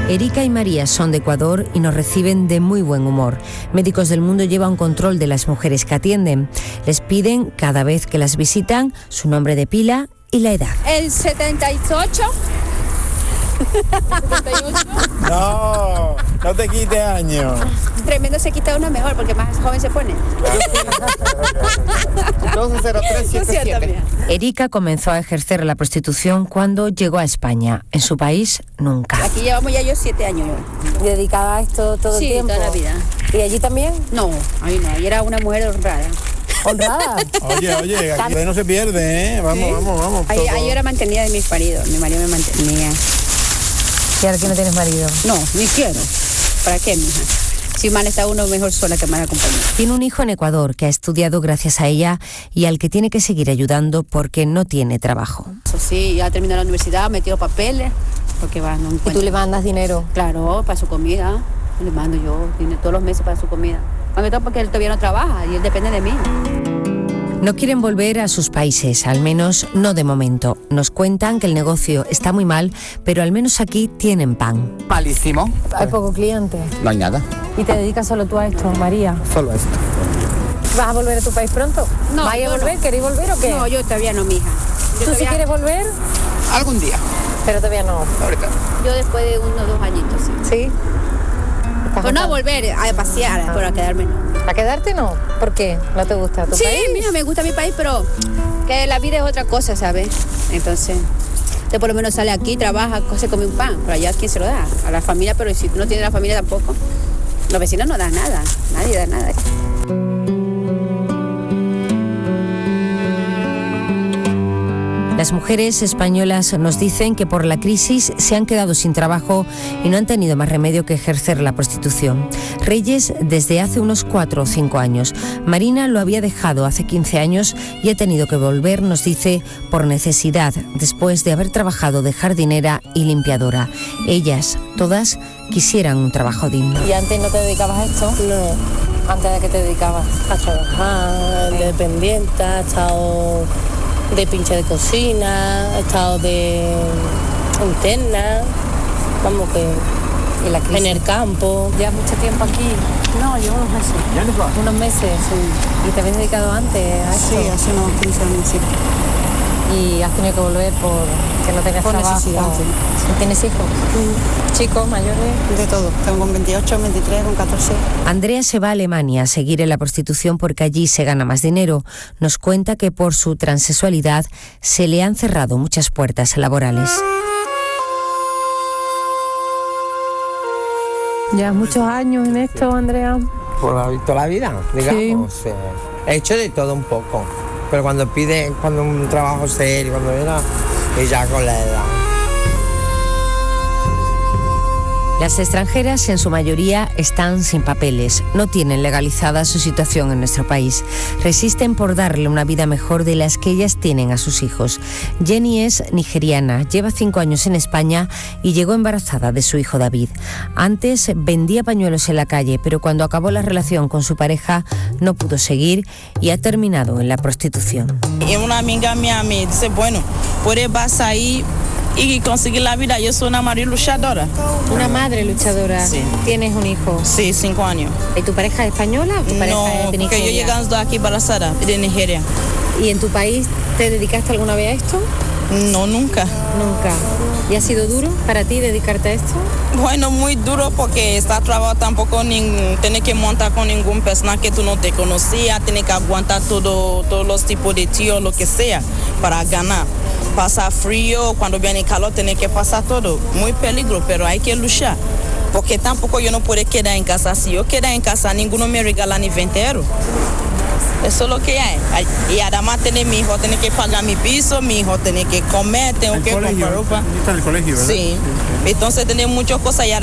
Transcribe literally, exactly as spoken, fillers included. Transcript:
Erika y María son de Ecuador y nos reciben de muy buen humor. Médicos del Mundo llevan control de las mujeres que atienden. Les piden, cada vez que las visitan, su nombre de pila y la edad. El setenta y ocho. setenta y ocho. No, no te quite años. Tremendo, se quita uno mejor porque más joven se pone. dos cero tres siete siete. Erika comenzó a ejercer la prostitución cuando llegó a España. En su país, nunca. Aquí llevamos ya yo siete años. ¿Dedicada a esto todo sí, el tiempo? Sí, toda la vida. ¿Y allí también? No, ahí no. Ahí era una mujer honrada. ¿Honrada? Oye, oye, aquí no se pierde, ¿eh? Vamos, ¿sí? vamos, vamos. Ahí, ahí yo era mantenida de mis maridos. Mi marido me mantenía. ¿Y ahora que no tienes marido? No, ni quiero. ¿Para qué, mija? Si mal está uno, mejor sola que mal acompañada. Tiene un hijo en Ecuador que ha estudiado gracias a ella y al que tiene que seguir ayudando porque no tiene trabajo. Eso sí, ya terminó la universidad, metió papeles, porque va, no encuentra. ¿Y tú le mandas dinero? Claro, para su comida. Le mando yo todos los meses para su comida. Más todo porque él todavía no trabaja y él depende de mí. No quieren volver a sus países, al menos no de momento. Nos cuentan que el negocio está muy mal, pero al menos aquí tienen pan. Malísimo. Hay poco cliente. No hay nada. ¿Y te dedicas solo tú a esto, María? Solo esto. ¿Vas a volver a tu país pronto? No, ¿Vais a volver? No. ¿Queréis volver o qué? No, yo todavía no, mija. ¿Tú Yo todavía... sí quieres volver? Algún día. Pero todavía no. Ahorita. Yo después de unos dos añitos, sí. ¿Sí? Pues no a volver a pasear, ah. pero a quedarme no. ¿A quedarte no? ¿Por qué? ¿No te gusta tu sí, país? Sí, mija, me gusta mi país, pero que la vida es otra cosa, ¿sabes? Entonces, usted por lo menos sale aquí, trabaja, se come un pan, pero allá ¿quién se lo da? A la familia, pero si tú no tienes la familia tampoco. Los vecinos no dan nada, nadie da nada. Las mujeres españolas nos dicen que por la crisis se han quedado sin trabajo y no han tenido más remedio que ejercer la prostitución. Reyes desde hace unos cuatro o cinco años. Marina lo había dejado hace quince años y ha tenido que volver, nos dice, por necesidad, después de haber trabajado de jardinera y limpiadora. Ellas, todas, quisieran un trabajo digno. ¿Y antes no te dedicabas a esto? No. ¿Antes de qué te dedicabas? A trabajar, de dependiente, he estado de pinche de cocina, he estado de interna, vamos que ¿Y la crisis? En el campo. ¿Llevas mucho tiempo aquí? No, llevo unos meses. ¿Unos meses? Sí. ¿Y te habías dedicado antes a esto? Sí, hace unos quince años, sí. ¿Y has tenido que volver por que no tenías por trabajo? Necesidad, sí. ¿Tienes hijos? Mm. ¿Chicos, mayores? De todo. Tengo con veintiocho, veintitrés, con catorce. Andrea se va a Alemania a seguir en la prostitución porque allí se gana más dinero. Nos cuenta que por su transexualidad se le han cerrado muchas puertas laborales. ¿Llevas muchos años en esto, Andrea? Por la, toda la vida, digamos. Sí. He hecho de todo un poco. Pero cuando pide, cuando un trabajo serio, cuando era, y ya con la edad. Las extranjeras, en su mayoría, están sin papeles, no tienen legalizada su situación en nuestro país. Resisten por darle una vida mejor de las que ellas tienen a sus hijos. Jenny es nigeriana, lleva cinco años en España y llegó embarazada de su hijo David. Antes vendía pañuelos en la calle, pero cuando acabó la relación con su pareja no pudo seguir y ha terminado en la prostitución. Y una amiga mía me dice, bueno, puedes vas ahí y conseguir la vida. Yo soy una madre luchadora. Una madre luchadora. Sí. ¿Tienes un hijo? Sí, cinco años. ¿Y tu pareja es española o tu pareja no, es de Nigeria? porque yo llegando aquí embarazada de Nigeria. ¿Y en tu país te dedicaste alguna vez a esto? No, nunca. Nunca. ¿Y ha sido duro para ti dedicarte a esto? Bueno, muy duro porque está trabajo tampoco, tienes que montar con ningún persona que tú no te conocías, tienes que aguantar todo, todos los tipos de tío, lo que sea, para ganar. Pasa frío, cuando viene calor, tienes que pasar todo. Muy peligro, pero hay que luchar. Porque tampoco yo no puedo quedar en casa. Si yo quedar en casa, ninguno me regala ni veinte euros. Eso es lo que hay. Y además tener mi hijo, tiene que pagar mi piso, mi hijo tiene que comer, tengo el que colegio, comprar ropa. Está en el colegio, ¿verdad? Sí. Entonces tenemos muchas cosas.